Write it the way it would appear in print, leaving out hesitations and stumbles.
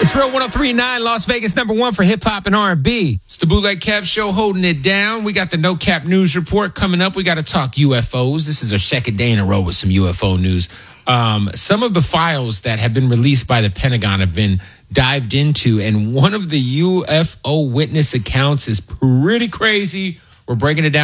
It's Real 103.9, Las Vegas #1 for hip-hop and R&B. It's the Bootleg Cap Show holding it down. We got the No Cap News Report coming up. We got to talk UFOs. This is our second day in a row with some UFO news. Some of the files that have been released by the Pentagon have been dived into, and one of the UFO witness accounts is pretty crazy. We're breaking it down.